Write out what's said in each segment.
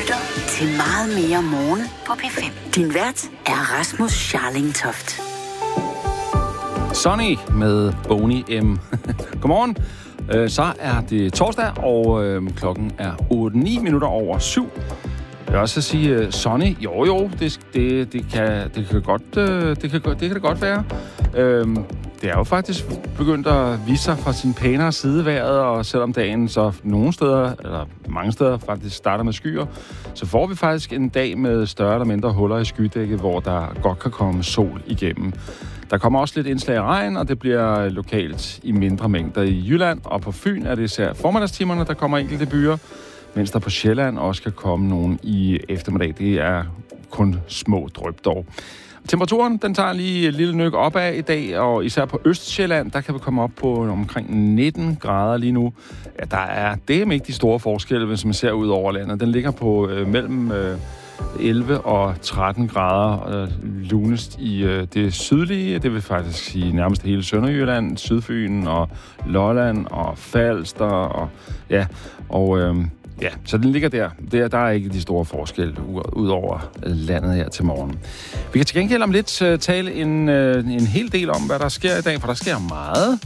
lytter til Meget mere morgen på P5. Din vært er Rasmus Scharling Toft. Sonny med Boney M. Godmorgen. Så er det torsdag, og klokken er 8:09 Jeg vil også sige, Sonny, jo, det kan det godt være. Det er jo faktisk begyndt at vise sig fra sin pænere side vejret, og selvom dagen så nogle steder, eller mange steder, faktisk starter med skyer, så får vi faktisk en dag med større eller mindre huller i skydækket, hvor der godt kan komme sol igennem. Der kommer også lidt indslag af regn, og det bliver lokalt i mindre mængder i Jylland, og på Fyn er det især formiddagstimerne, der kommer enkelte byer, mens der på Sjælland også kan komme nogen i eftermiddag. Det er kun små dryp dog. Temperaturen, den tager lige et lille nyk opad i dag, og især på Østsjælland, der kan vi komme op på omkring 19 grader lige nu. Ja, der er det ikke de store forskelle, hvis man ser ud over landet. Den ligger på mellem 11 og 13 grader lunest i det sydlige. Det vil faktisk sige nærmest hele Sønderjylland, Sydfyn og Lolland og Falster så den ligger der. Der er ikke de store forskelle ud over landet her til morgen. Vi kan til gengæld om lidt tale en hel del om, hvad der sker i dag, for der sker meget.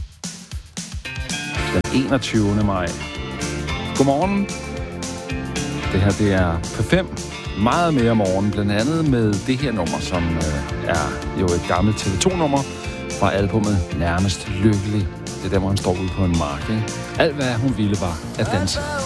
Den 21. maj. Godmorgen. Det her, det er P5. Meget mere morgen, blandt andet med det her nummer, som er jo et gammelt TV2-nummer fra albumet Nærmest Lykkelig. Det er der, hvor han står ude på en mark, ikke? Alt, hvad hun ville, var at danse.